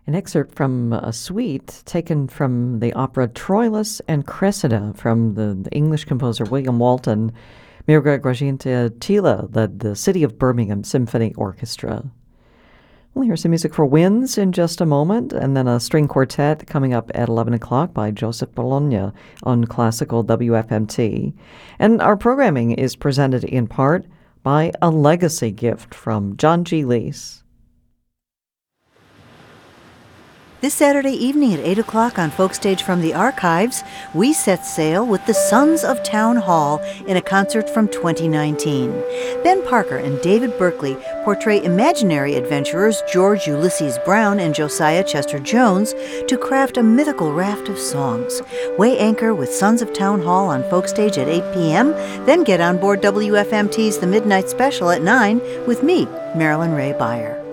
An excerpt from a suite taken from the opera Troilus and Cressida from the English composer William Walton. Mirga Grażyna-Tila led the City of Birmingham Symphony Orchestra. We'll hear some music for winds in just a moment, and then a string quartet coming up at 11 o'clock by Joseph Bologna on Classical WFMT. And our programming is presented in part by a legacy gift from John G. Lees. This Saturday evening at 8 o'clock on Folkstage from the Archives, we set sail with the Sons of Town Hall in a concert from 2019. Ben Parker and David Berkeley portray imaginary adventurers George Ulysses Brown and Josiah Chester Jones to craft a mythical raft of songs. Weigh anchor with Sons of Town Hall on Folkstage at 8 p.m., then get on board WFMT's The Midnight Special at 9 with me, Marilyn Ray Beyer.